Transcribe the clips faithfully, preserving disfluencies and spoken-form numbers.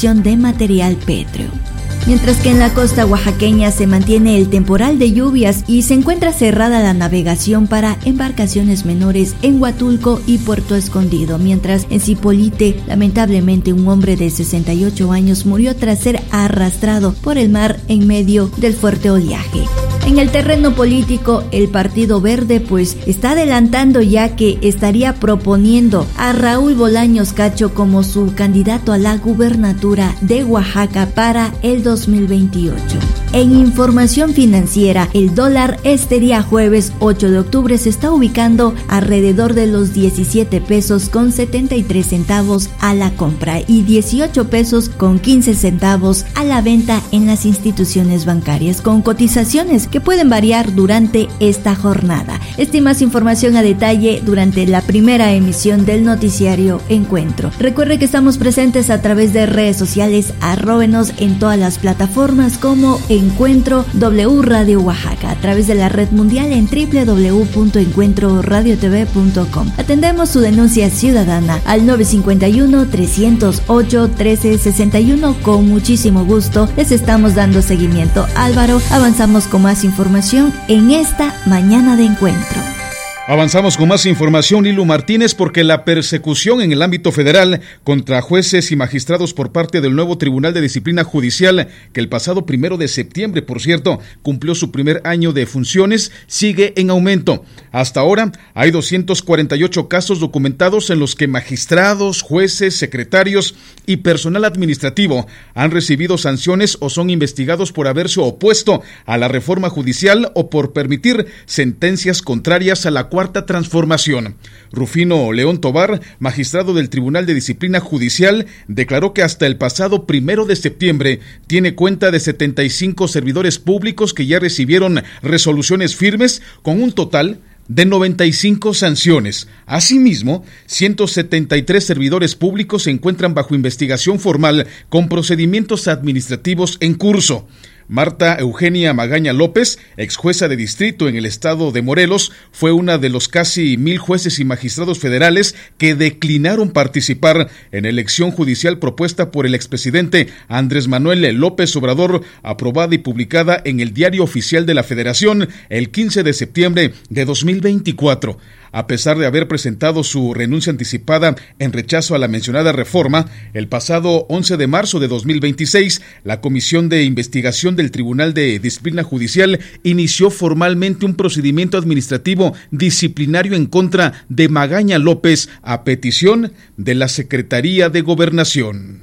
extracción de material pétreo. Mientras que en la costa oaxaqueña se mantiene el temporal de lluvias y se encuentra cerrada la navegación para embarcaciones menores en Huatulco y Puerto Escondido, mientras en Zipolite, lamentablemente, un hombre de sesenta y ocho años murió tras ser arrastrado por el mar en medio del fuerte oleaje. En el terreno político, el Partido Verde pues está adelantando ya que estaría proponiendo a Raúl Bolaños Cacho como su candidato a la gubernatura de Oaxaca para el dos mil veintiocho. En información financiera, el dólar este día jueves ocho de octubre se está ubicando alrededor de los diecisiete pesos con setenta y tres centavos a la compra y dieciocho pesos con quince centavos a la venta en las instituciones bancarias, con cotizaciones que pueden variar durante esta jornada. Esta y más información a detalle durante la primera emisión del noticiario Encuentro. Recuerde que estamos presentes a través de redes sociales, arróbenos en todas las plataformas como Encuentro W Radio Oaxaca, a través de la red mundial en doble u doble u doble u punto encuentro radio t v punto com. Atendemos su denuncia ciudadana al nueve cinco uno, tres cero ocho, uno tres seis uno. Con muchísimo gusto les estamos dando seguimiento. Álvaro, avanzamos con más información en esta mañana de encuentro. Avanzamos con más información, Lilu Martínez, porque la persecución en el ámbito federal contra jueces y magistrados por parte del nuevo Tribunal de Disciplina Judicial, que el pasado primero de septiembre, por cierto, cumplió su primer año de funciones, sigue en aumento. Hasta ahora hay doscientos cuarenta y ocho casos documentados en los que magistrados, jueces, secretarios y personal administrativo han recibido sanciones o son investigados por haberse opuesto a la reforma judicial o por permitir sentencias contrarias a la Cuarta Transformación. Rufino León Tobar, magistrado del Tribunal de Disciplina Judicial, declaró que hasta el pasado primero de septiembre tiene cuenta de setenta y cinco servidores públicos que ya recibieron resoluciones firmes con un total de noventa y cinco sanciones. Asimismo, ciento setenta y tres servidores públicos se encuentran bajo investigación formal con procedimientos administrativos en curso. Marta Eugenia Magaña López, ex jueza de distrito en el estado de Morelos, fue una de los casi mil jueces y magistrados federales que declinaron participar en la elección judicial propuesta por el expresidente Andrés Manuel López Obrador, aprobada y publicada en el Diario Oficial de la Federación el quince de septiembre de dos mil veinticuatro. A pesar de haber presentado su renuncia anticipada en rechazo a la mencionada reforma, el pasado once de marzo de dos mil veintiséis, la Comisión de Investigación del Tribunal de Disciplina Judicial inició formalmente un procedimiento administrativo disciplinario en contra de Magaña López a petición de la Secretaría de Gobernación.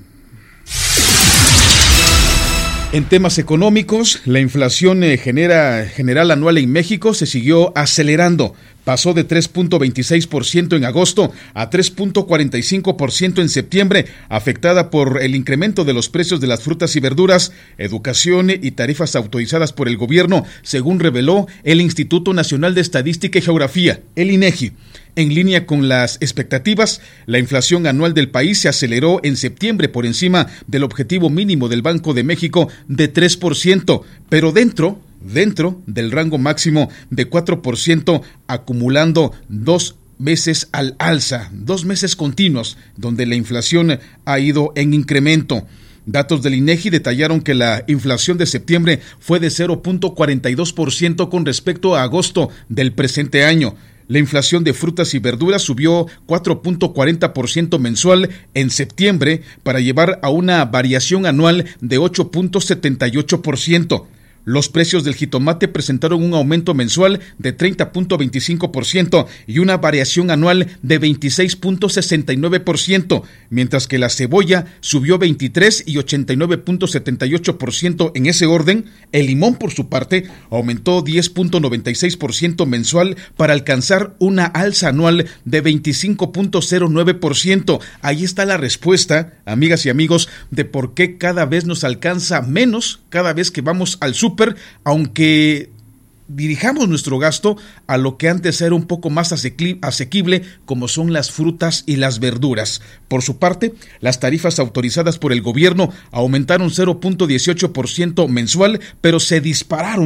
En temas económicos, la inflación eh, genera, general anual en México se siguió acelerando. Pasó de tres punto veintiséis por ciento en agosto a tres punto cuarenta y cinco por ciento en septiembre, afectada por el incremento de los precios de las frutas y verduras, educación y tarifas autorizadas por el gobierno, según reveló el Instituto Nacional de Estadística y Geografía, el INEGI. En línea con las expectativas, la inflación anual del país se aceleró en septiembre por encima del objetivo mínimo del Banco de México de tres por ciento, pero dentro, dentro del rango máximo de cuatro por ciento, acumulando dos meses al alza, dos meses continuos, donde la inflación ha ido en incremento. Datos del INEGI detallaron que la inflación de septiembre fue de cero punto cuarenta y dos por ciento con respecto a agosto del presente año. La inflación de frutas y verduras subió cuatro punto cuarenta por ciento mensual en septiembre para llevar a una variación anual de ocho punto setenta y ocho por ciento. Los precios del jitomate presentaron un aumento mensual de treinta punto veinticinco por ciento y una variación anual de veintiséis punto sesenta y nueve por ciento, mientras que la cebolla subió veintitrés y ochenta y nueve punto setenta y ocho por ciento en ese orden. El limón, por su parte, aumentó diez punto noventa y seis por ciento mensual para alcanzar una alza anual de veinticinco punto cero nueve por ciento. Ahí está la respuesta, amigas y amigos, de por qué cada vez nos alcanza menos cada vez que vamos al súper, aunque dirijamos nuestro gasto a lo que antes era un poco más asequible, como son las frutas y las verduras. Por su parte, las tarifas autorizadas por el gobierno aumentaron cero punto dieciocho por ciento mensual, pero se dispararon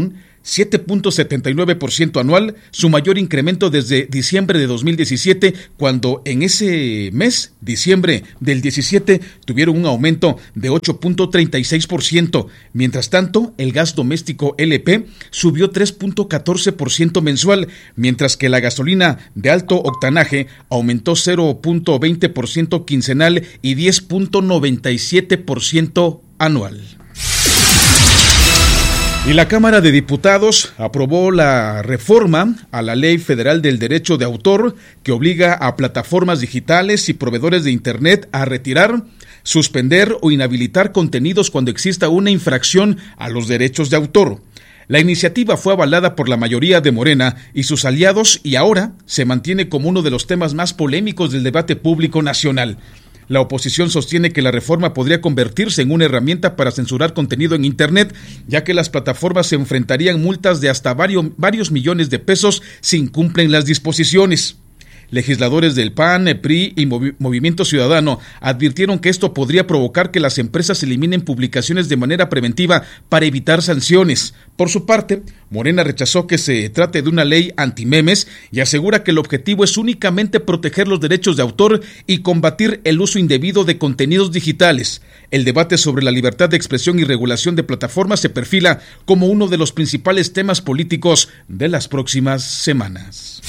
siete punto setenta y nueve por ciento anual, su mayor incremento desde diciembre de dos mil diecisiete, cuando en ese mes, diciembre del diecisiete, tuvieron un aumento de ocho punto treinta y seis por ciento. Mientras tanto, el gas doméstico L P subió tres punto catorce por ciento mensual, mientras que la gasolina de alto octanaje aumentó cero punto veinte por ciento quincenal y diez punto noventa y siete por ciento anual. Y la Cámara de Diputados aprobó la reforma a la Ley Federal del Derecho de Autor que obliga a plataformas digitales y proveedores de Internet a retirar, suspender o inhabilitar contenidos cuando exista una infracción a los derechos de autor. La iniciativa fue avalada por la mayoría de Morena y sus aliados y ahora se mantiene como uno de los temas más polémicos del debate público nacional. La oposición sostiene que la reforma podría convertirse en una herramienta para censurar contenido en Internet, ya que las plataformas se enfrentarían multas de hasta varios, varios millones de pesos si incumplen las disposiciones. Legisladores del P A N, P R I y Movi- Movimiento Ciudadano advirtieron que esto podría provocar que las empresas eliminen publicaciones de manera preventiva para evitar sanciones. Por su parte, Morena rechazó que se trate de una ley antimemes y asegura que el objetivo es únicamente proteger los derechos de autor y combatir el uso indebido de contenidos digitales. El debate sobre la libertad de expresión y regulación de plataformas se perfila como uno de los principales temas políticos de las próximas semanas.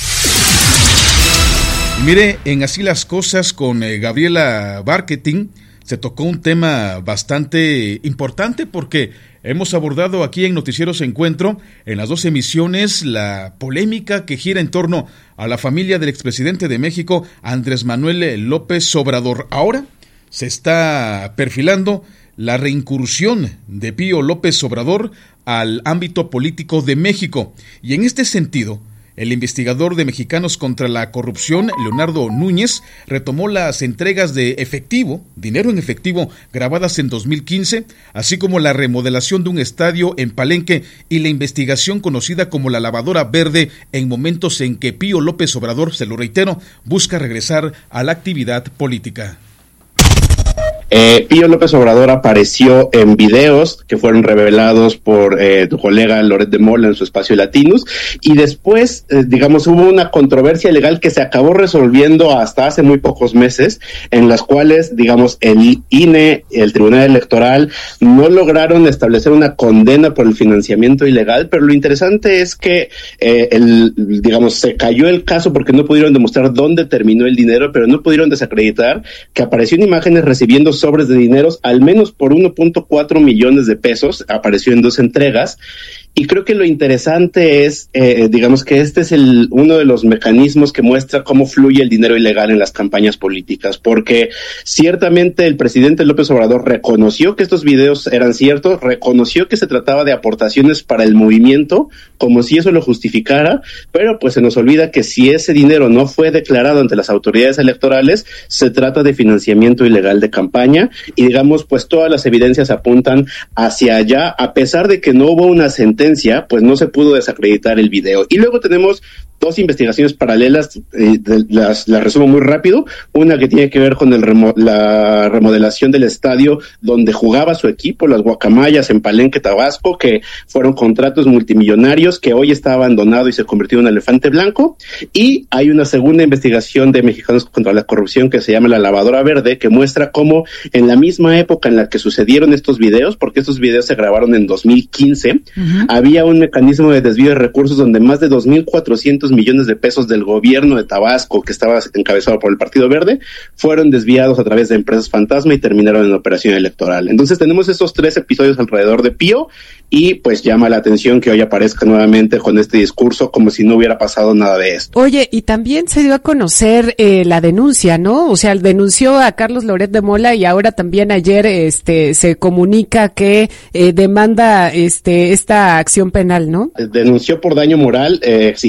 Y mire, en Así las Cosas con eh, Gabriela Barquetín se tocó un tema bastante importante porque hemos abordado aquí en Noticieros Encuentro, en las dos emisiones, la polémica que gira en torno a la familia del expresidente de México, Andrés Manuel López Obrador. Ahora se está perfilando la reincursión de Pío López Obrador al ámbito político de México. Y en este sentido, el investigador de Mexicanos contra la Corrupción, Leonardo Núñez, retomó las entregas de efectivo, dinero en efectivo, grabadas en dos mil quince, así como la remodelación de un estadio en Palenque y la investigación conocida como la lavadora verde en momentos en que Pío López Obrador, se lo reitero, busca regresar a la actividad política. Eh, Pío López Obrador apareció en videos que fueron revelados por eh, tu colega Loret de Mola en su espacio Latinus, y después, eh, digamos, hubo una controversia legal que se acabó resolviendo hasta hace muy pocos meses, en las cuales, digamos, el I N E, el Tribunal Electoral, no lograron establecer una condena por el financiamiento ilegal, pero lo interesante es que, eh, el, digamos, se cayó el caso porque no pudieron demostrar dónde terminó el dinero, pero no pudieron desacreditar que apareció en imágenes recibiendo sobres de dineros, al menos por uno punto cuatro millones de pesos, apareció en dos entregas. Y creo que lo interesante es, eh, digamos que este es el uno de los mecanismos que muestra cómo fluye el dinero ilegal en las campañas políticas, porque ciertamente el presidente López Obrador reconoció que estos videos eran ciertos, reconoció que se trataba de aportaciones para el movimiento, como si eso lo justificara, pero pues se nos olvida que si ese dinero no fue declarado ante las autoridades electorales, se trata de financiamiento ilegal de campaña, y digamos, pues todas las evidencias apuntan hacia allá, a pesar de que no hubo una sentencia, pues no se pudo desacreditar el video. Y luego tenemos dos investigaciones paralelas, eh, de, las, las resumo muy rápido. Una que tiene que ver con el remo, la remodelación del estadio donde jugaba su equipo, las Guacamayas en Palenque, Tabasco, que fueron contratos multimillonarios que hoy está abandonado y se convirtió en un elefante blanco. Y hay una segunda investigación de Mexicanos contra la Corrupción que se llama La Lavadora Verde, que muestra cómo en la misma época en la que sucedieron estos videos, porque estos videos se grabaron en dos mil quince, uh-huh. había un mecanismo de desvío de recursos donde más de dos mil cuatrocientos millones de pesos del gobierno de Tabasco, que estaba encabezado por el Partido Verde, fueron desviados a través de empresas fantasma y terminaron en la operación electoral. Entonces tenemos estos tres episodios alrededor de Pío, y pues llama la atención que hoy aparezca nuevamente con este discurso como si no hubiera pasado nada de esto. Oye, y también se dio a conocer eh, la denuncia, ¿no? O sea, denunció a Carlos Loret de Mola, y ahora también ayer este se comunica que eh, demanda este esta acción penal, ¿no? Denunció por daño moral, eh, exigiendo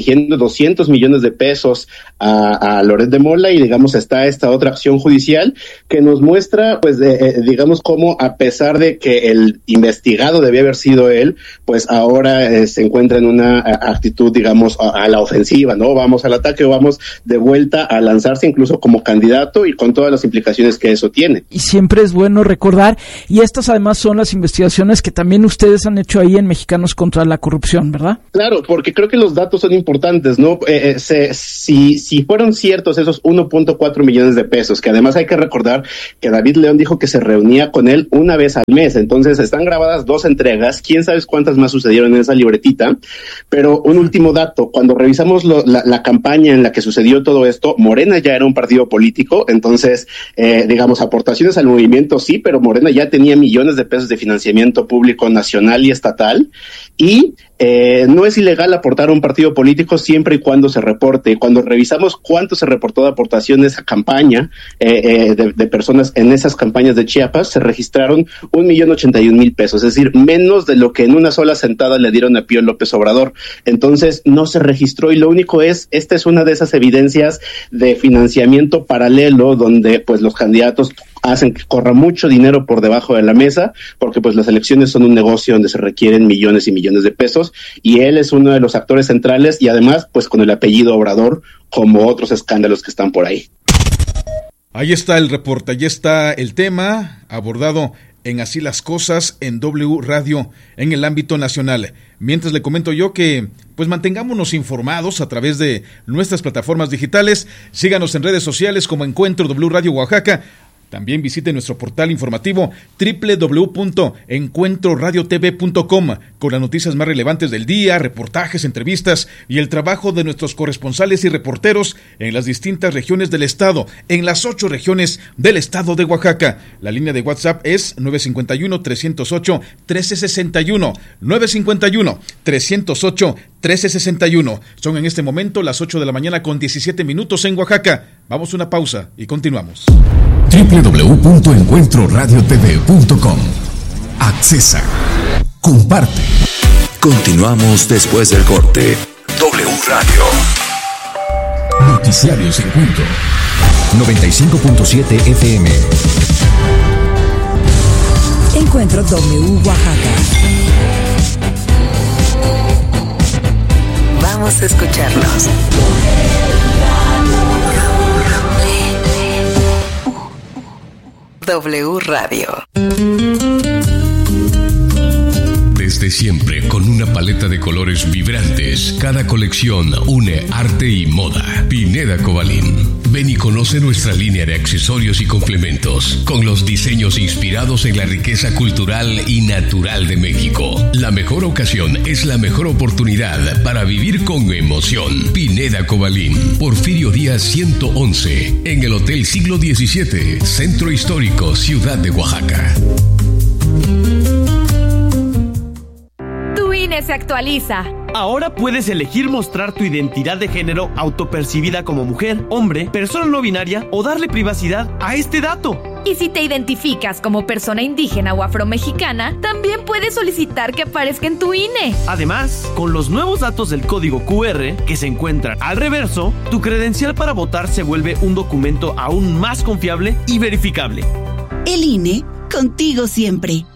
doscientos millones de pesos a, a Loret de Mola, y digamos está esta otra acción judicial que nos muestra, pues, de, eh, digamos, cómo a pesar de que el investigado debía haber sido él, pues ahora eh, se encuentra en una a, actitud, digamos, a, a la ofensiva, ¿no? Vamos al ataque o vamos de vuelta a lanzarse incluso como candidato, y con todas las implicaciones que eso tiene. Y siempre es bueno recordar, y estas además son las investigaciones que también ustedes han hecho ahí en Mexicanos contra la Corrupción, ¿verdad? Claro, porque creo que los datos son importantes, ¿no? Eh, eh, se, si, si fueron ciertos esos uno punto cuatro millones de pesos, que además hay que recordar que David León dijo que se reunía con él una vez al mes, entonces están grabadas dos entregas, quién sabe cuántas más sucedieron en esa libretita, pero un último dato, cuando revisamos lo, la, la campaña en la que sucedió todo esto, Morena ya era un partido político, entonces, eh, digamos, aportaciones al movimiento sí, pero Morena ya tenía millones de pesos de financiamiento público nacional y estatal, y eh, no es ilegal aportar a un partido político siempre y cuando se reporte. Cuando revisamos cuánto se reportó de aportaciones a campaña eh, eh, de, de personas en esas campañas de Chiapas, se registraron un millón ochenta y un mil pesos, es decir, menos de lo que en una sola sentada le dieron a Pío López Obrador. Entonces no se registró, y lo único es, esta es una de esas evidencias de financiamiento paralelo donde pues los candidatos hacen que corra mucho dinero por debajo de la mesa, porque pues las elecciones son un negocio donde se requieren millones y millones de pesos, y él es uno de los actores centrales, y además pues con el apellido Obrador, como otros escándalos que están por ahí. Ahí está el reporte, ahí está el tema abordado en Así las Cosas en W Radio en el ámbito nacional. Mientras le comento yo que pues mantengámonos informados a través de nuestras plataformas digitales, síganos en redes sociales como Encuentro W Radio Oaxaca. También visite nuestro portal informativo doble u doble u doble u punto encuentro radio t v punto com con las noticias más relevantes del día, reportajes, entrevistas y el trabajo de nuestros corresponsales y reporteros en las distintas regiones del estado, en las ocho regiones del estado de Oaxaca. La línea de WhatsApp es nueve cinco uno, tres cero ocho, uno tres seis uno, nueve cinco uno, tres cero ocho, uno tres seis uno. Son en este momento las ocho de la mañana con diecisiete minutos en Oaxaca. Vamos a una pausa y continuamos. doble u doble u doble u punto encuentro radio t v punto com. Accesa. Comparte. Continuamos después del corte. W Radio. Noticiarios Encuentro. noventa y cinco punto siete F M. Encuentro W Oaxaca. Vamos a escucharlos. W Radio. Desde siempre, con una paleta de colores vibrantes, cada colección une arte y moda. Pineda Cobalín. Ven y conoce nuestra línea de accesorios y complementos, con los diseños inspirados en la riqueza cultural y natural de México. La mejor ocasión es la mejor oportunidad para vivir con emoción. Pineda Cobalín, Porfirio Díaz ciento once, en el Hotel Siglo diecisiete, Centro Histórico, Ciudad de Oaxaca. Tu I N E se actualiza. Ahora puedes elegir mostrar tu identidad de género autopercibida como mujer, hombre, persona no binaria o darle privacidad a este dato. Y si te identificas como persona indígena o afromexicana, también puedes solicitar que aparezca en tu I N E. Además, con los nuevos datos del código Q R que se encuentran al reverso, tu credencial para votar se vuelve un documento aún más confiable y verificable. El I N E, contigo siempre.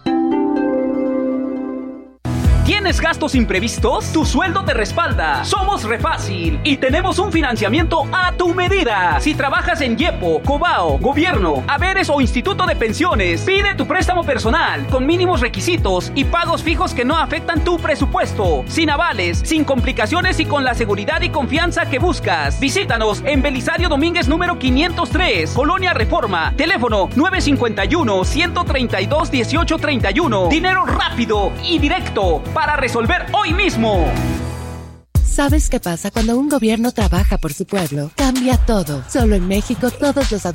¿Tienes gastos imprevistos? Tu sueldo te respalda. Somos Refácil y tenemos un financiamiento a tu medida. Si trabajas en YEPO, Cobao, Gobierno, Haberes o Instituto de Pensiones, pide tu préstamo personal con mínimos requisitos y pagos fijos que no afectan tu presupuesto. Sin avales, sin complicaciones y con la seguridad y confianza que buscas. Visítanos en Belisario Domínguez número quinientos tres, Colonia Reforma. Teléfono nueve cinco uno, uno tres dos, uno ocho tres uno. Dinero rápido y directo para resolver hoy mismo. ¿Sabes qué pasa cuando un gobierno trabaja por su pueblo? Cambia todo. Solo en México todos los adultos